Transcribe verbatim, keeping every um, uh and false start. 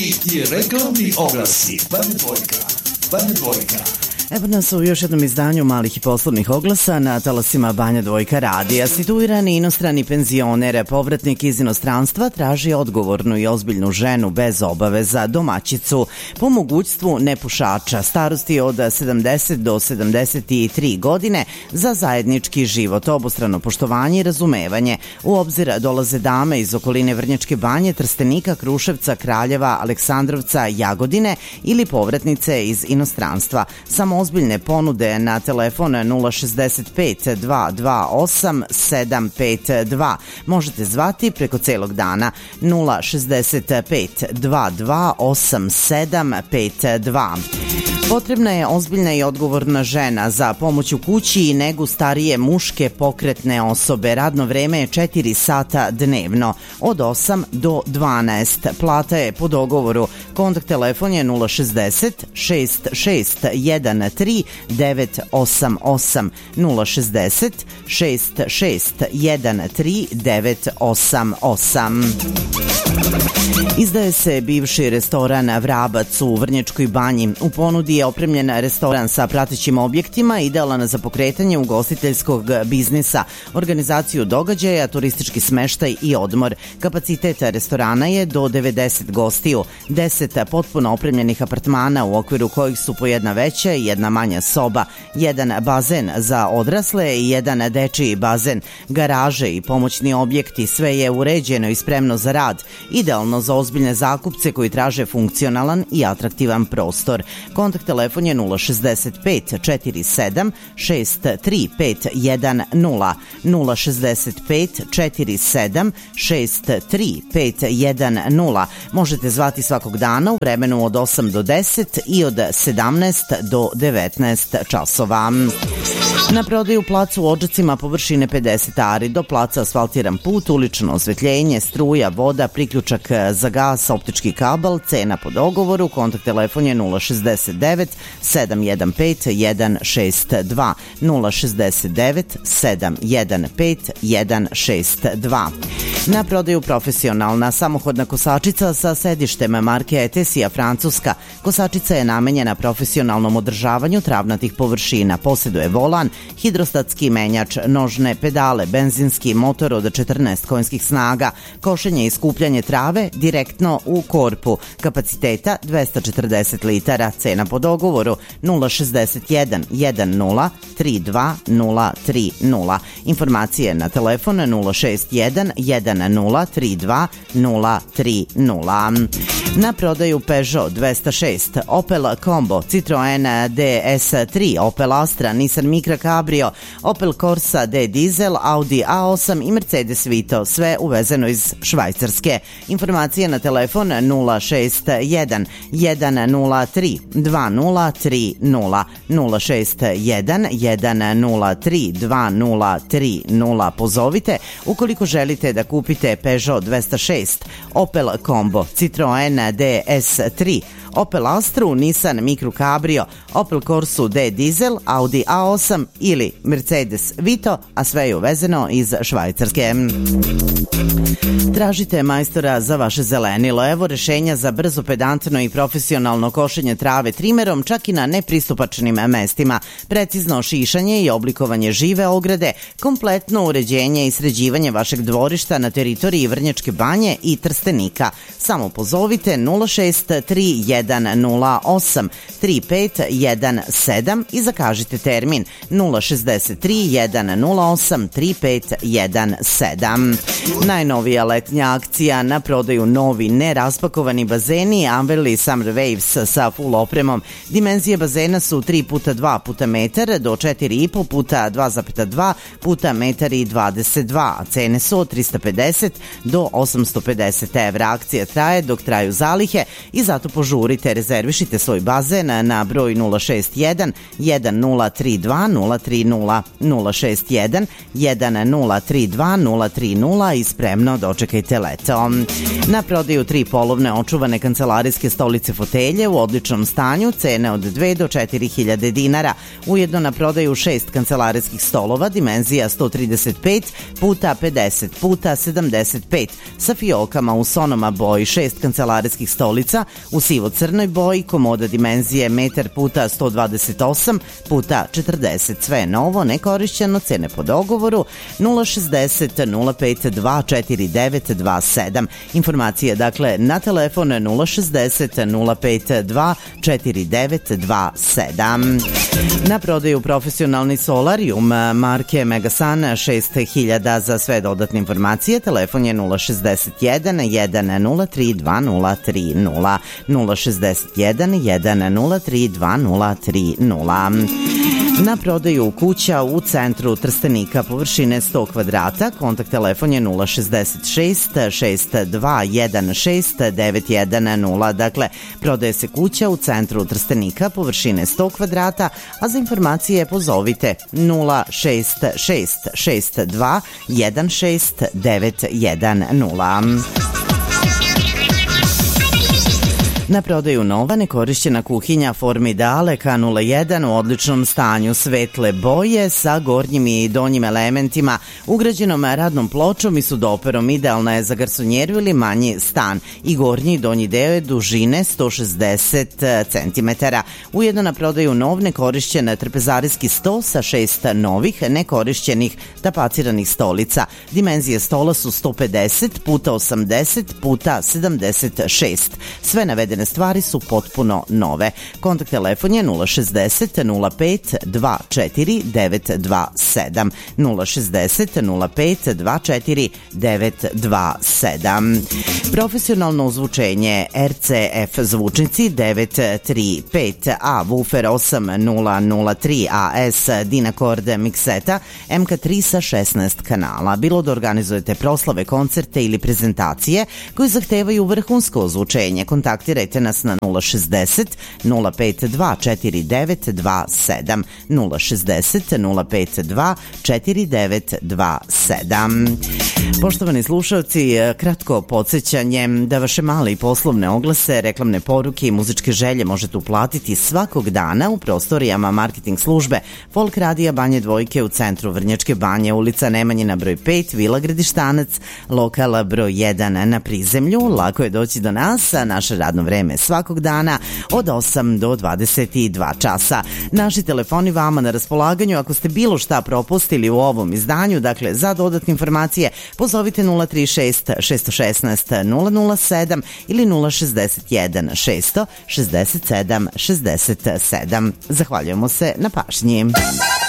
I reklamni oglasi. Bane dvojka. Bane dvojka. Evo nas u još jednom izdanju malih i poslovnih oglasa na talasima Banja Dvojka radija. Situirani inostrani penzioner, povratnik iz inostranstva, traži odgovornu i ozbiljnu ženu bez obaveza, domaćicu, po mogućstvu nepušača, starosti od sedamdeset do sedamdeset tri godine, za zajednički život, obostrano poštovanje i razumevanje. U obzir dolaze dame iz okoline Vrnjačke Banje, Trstenika, Kruševca, Kraljeva, Aleksandrovca, Jagodine ili povratnice iz inostranstva. Samo ozbiljne ponude na telefon nula šezdeset pet dva dva osam sedam pet dva. Možete zvati preko celog dana nula šezdeset pet dva dva osam sedam pet dva. Potrebna je ozbiljna i odgovorna žena za pomoć u kući i negu starije muške pokretne osobe. Radno vreme je četiri sata dnevno, od osam do dvanaest. Plata je po dogovoru. Kontakt telefon je nula šezdeset šest šest jedan tri devet osam osam nula šezdeset šest šest jedan tri devet osam osam. Izdaje se bivši restoran Vrabac u Vrnjačkoj Banji. U ponudi je opremljen restoran sa pratećim objektima, idealan za pokretanje ugostiteljskog biznisa, organizaciju događaja, turistički smeštaj i odmor. Kapacitet restorana je do devedeset gostiju, deset potpuno opremljenih apartmana u okviru kojih su po jedna veća i jedna manja soba, jedan bazen za odrasle i jedan dečiji bazen, garaže i pomoćni objekti. Sve je uređeno i spremno za rad, idealno za ozbiljne zakupce koji traže funkcionalan i atraktivan prostor. Kontakt telefon je nula šezdeset pet četiri sedam šest tri pet jedan nula nula šezdeset pet četiri sedam šest tri pet jedan nula. Možete zvati svakog dana u vremenu od osam do deset i od sedamnaest do devetnaest časova. Na prodaju plac u Odžacima površine pedeset ari, do placa asfaltiran put, ulično osvetljenje, struja, voda, priključak za gas, optički kabel, cena po dogovoru. Kontakt telefon je nula šezdeset devet sedam jedan pet jedan šest dva nula šezdeset devet sedam jedan pet jedan šest dva. Na prodaju profesionalna samohodna kosačica sa sedištem marke Etesija, Francuska. Kosačica je namenjena profesionalnom održavanju travnatih površina. Poseduje volan, hidrostatski menjač, nožne pedale, benzinski motor od četrnaest konjskih snaga, košenje i skupljanje trave direktno u korpu, kapaciteta dvesta četrdeset litara, cena po dogovoru nula šezdeset jedan jedan nula tri dva nula tri nula. Informacije na telefon nula šest jedan jedan nula tri dva nula tri nula. Na prodaju Peugeot dvesta šest, Opel Combo, Citroen D S tri, Opel Astra, Nissan Micra Cabrio, Opel Corsa D Diesel, Audi A osam i Mercedes Vito, sve uvezeno iz Švajcarske. Informacije na telefon nula šest jedan jedan nula tri dva nula tri nula nula šest jedan jedan nula tri dva nula tri nula. Pozovite ukoliko želite da kupite Peugeot dvesta šest, Opel Combo, Citroen D S tri, Opel Astru, Nissan Micra Cabrio, Opel Corsu D Diesel, Audi A osam ili Mercedes Vito, a sve je uvezeno iz Švajcarske. Tražite majstora za vaše zelenilo. Evo rešenja za brzo, pedantno i profesionalno košenje trave trimerom, čak i na nepristupačnim mestima, precizno šišanje i oblikovanje žive ograde, kompletno uređenje i sređivanje vašeg dvorišta na teritoriji Vrnjačke Banje i Trstenika. Samo pozovite nula šest tri jedan nula osam tri pet jedan sedam i zakažite termin nula šezdeset tri jedan nula osam tri pet jedan sedam. Najnovija letnja akcija, na prodaju novi neraspakovani bazeni Amberley Summer Waves sa full opremom. Dimenzije bazena su tri puta dva puta metar do četiri i po puta dva zarez dva puta metar i dvadeset dva, a cene su od trista pedeset do osamsto pedeset evra. Akcija traje dok traju zalihe i zato požurite požurite, rezervišite svoj bazen na broj nula šest jedan jedan nula tri dva nula tri nula nula šest jedan jedan nula tri dva nula tri nula i spremno dočekajte leto. Na prodaju tri polovne očuvane kancelarijske stolice fotelje u odličnom stanju, cene od dve do četiri hiljade dinara. Ujedno na prodaju šest kancelarijskih stolova, dimenzija sto trideset pet puta pedeset puta sedamdeset pet sa fiokama u sonoma boji, šest kancelarijskih stolica u sivo-crnoj boji, komoda dimenzije metar puta sto dvadeset osam puta četrdeset. Sve je novo, nekorišćeno, cene po dogovoru nula šezdeset nula pet dva četiri devet dva sedam. Informacije dakle na telefon nula šezdeset nula pet dva četiri devet dva sedam. Na prodaju profesionalni solarium marke Megasan šest hiljada. Za sve dodatne informacije telefon je nula šezdeset jedan jedan nula tri dva nula tri nula nula šezdeset jedan jedan nula tri dva nula tri nula. Na prodaju kuća u centru Trstenika površine sto kvadrata, kontakt telefon je nula šezdeset šest šest dva jedan šest devet jedan nula. Dakle, prodaje se kuća u centru Trstenika površine sto kvadrata, a za informacije pozovite nula šest šest šest dva jedan šest devet jedan nula. Na prodaju nova nekorišćena kuhinja Formidale K nula jedan u odličnom stanju, svetle boje sa gornjim i donjim elementima, ugrađenom radnom pločom i sudoperom. Idealna je za garsonjeru ili manji stan i gornji i donji deo je dužine sto šezdeset centimetara. Ujedno na prodaju nov nekorišćen trpezarijski sto sa šest novih nekorišćenih tapaciranih stolica. Dimenzije stola su sto pedeset puta osamdeset puta sedamdeset šest. Sve navedene stvari su potpuno nove. Kontakt telefon je nula šezdeset nula pet dva četiri devet dva sedam nula šezdeset nula pet dva četiri devet dva sedam. Profesionalno ozvučenje R C F zvučnici devet tri pet A, Woofer osam nula nula tri A S, Dynacord mikseta M K tri sa šesnaest kanala. Bilo da organizujete proslave, koncerte ili prezentacije koji zahtevaju vrhunsko ozvučenje, kontaktirajte nas na nula šezdeset nula pet dva četiri devet dva sedam nula šezdeset nula pet dva četiri devet dva sedam. Poštovani slušalci, kratko podsjećanje da vaše male i poslovne oglase, reklamne poruke i muzičke želje možete uplatiti svakog dana u prostorijama marketing službe Folk radija Banje Dvojke u centru Vrnjačke Banje, ulica Nemanjina broj pet, Vila Gradištanac, lokal broj jedan na prizemlju. Lako je doći do nas, a naše radno vreme svakog dana od osam do dvadeset dva časa. Naši telefoni vama na raspolaganju ako ste bilo šta propustili u ovom izdanju. Dakle, za dodatne informacije pozovite nula tri šest šest jedan šest nula nula sedam ili nula šezdeset jedan šest šezdeset sedam šezdeset sedam. Zahvaljujemo se na pažnji.